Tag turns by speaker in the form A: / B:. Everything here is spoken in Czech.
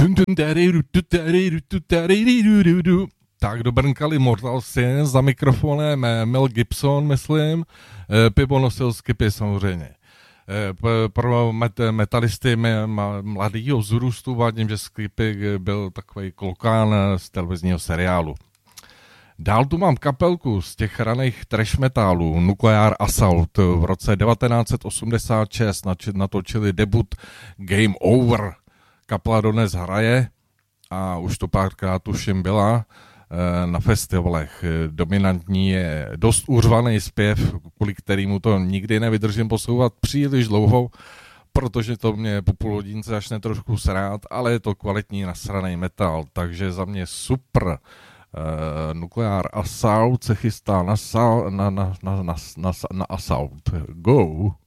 A: Tak dobrnkali Mortal Sin, za mikrofonem Mel Gibson, myslím. Pivo nosil Skippy samozřejmě. Pro metalisty mladýho vzrůstu vadím, že Skippy byl takový klokán z televizního seriálu. Dál tu mám kapelku z těch raných trash metalů, Nuclear Assault. V roce 1986 natočili debut Game Over. Kapela dodnes hraje a už to párkrát tuším byla na festivalech. Dominantní je dost uřvaný zpěv, kvůli kterému to nikdy nevydržím posouvat příliš dlouho, protože to mě po půl hodince začne trošku srát, ale je to kvalitní nasraný metal, takže za mě super. Nuclear Assault se chystá na Assault. Go!